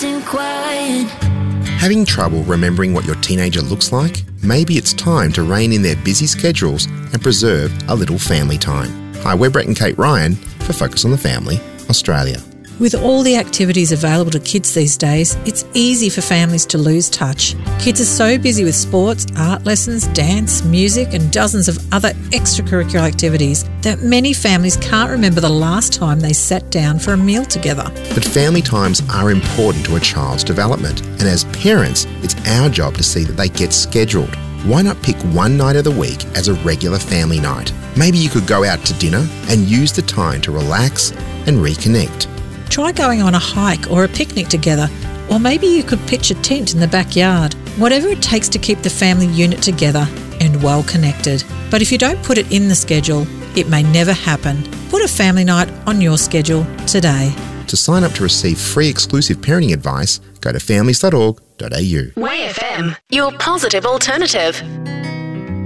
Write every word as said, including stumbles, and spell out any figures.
nice and quiet. Having trouble remembering what your teenager looks like? Maybe it's time to rein in their busy schedules and preserve a little family time. Hi, we're Brett and Kate Ryan for Focus on the Family, Australia. With all the activities available to kids these days, it's easy for families to lose touch. Kids are so busy with sports, art lessons, dance, music and dozens of other extracurricular activities that many families can't remember the last time they sat down for a meal together. But family times are important to a child's development, and as parents, it's our job to see that they get scheduled. Why not pick one night of the week as a regular family night? Maybe you could go out to dinner and use the time to relax and reconnect. Try going on a hike or a picnic together, or maybe you could pitch a tent in the backyard. Whatever it takes to keep the family unit together and well connected. But if you don't put it in the schedule, it may never happen. Put a family night on your schedule today. To sign up to receive free exclusive parenting advice, go to families dot org dot a u. Way F M, your positive alternative.